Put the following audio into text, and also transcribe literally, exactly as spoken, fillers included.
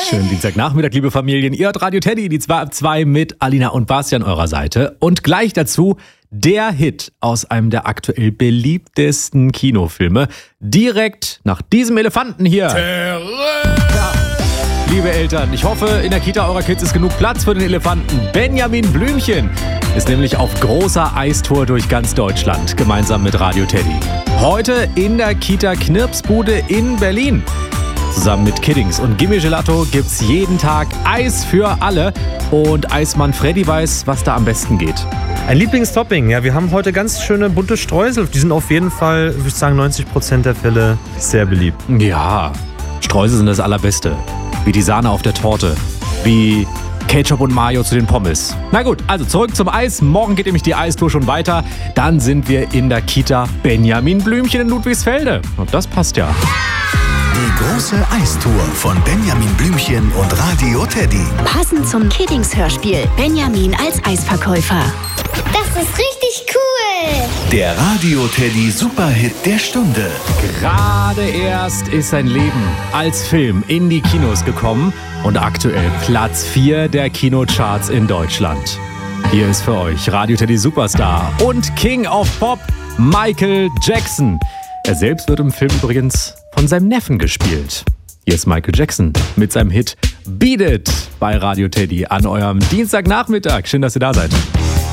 Schönen Dienstagnachmittag, liebe Familien. Ihr hört Radio Teddy, die zwei ab zwei mit Alina und Bastian eurer Seite. Und gleich dazu der Hit aus einem der aktuell beliebtesten Kinofilme. Direkt nach diesem Elefanten hier. Ja. Liebe Eltern, ich hoffe, in der Kita eurer Kids ist genug Platz für den Elefanten. Benjamin Blümchen ist nämlich auf großer Eistour durch ganz Deutschland, gemeinsam mit Radio Teddy. Heute in der Kita Knirpsbude in Berlin. Zusammen mit Kiddings und Gimme Gelato gibt's jeden Tag Eis für alle. Und Eismann Freddy weiß, was da am besten geht. Ein Lieblingstopping, ja, wir haben heute ganz schöne bunte Streusel. Die sind auf jeden Fall, würde ich sagen, neunzig Prozent der Fälle sehr beliebt. Ja, Streusel sind das Allerbeste. Wie die Sahne auf der Torte. Wie Ketchup und Mayo zu den Pommes. Na gut, also zurück zum Eis. Morgen geht nämlich die Eistour schon weiter. Dann sind wir in der Kita Benjamin Blümchen in Ludwigsfelde. Und das passt ja. Die große Eistour von Benjamin Blümchen und Radio Teddy. Passend zum Kiddings-Hörspiel. Benjamin als Eisverkäufer. Das ist richtig cool. Der Radio Teddy Superhit der Stunde. Gerade erst ist sein Leben als Film in die Kinos gekommen und aktuell Platz vier der Kinocharts in Deutschland. Hier ist für euch Radio Teddy Superstar und King of Pop Michael Jackson. Er selbst wird im Film übrigens von seinem Neffen gespielt. Hier ist Michael Jackson mit seinem Hit Beat It bei Radio Teddy an eurem Dienstagnachmittag. Schön, dass ihr da seid.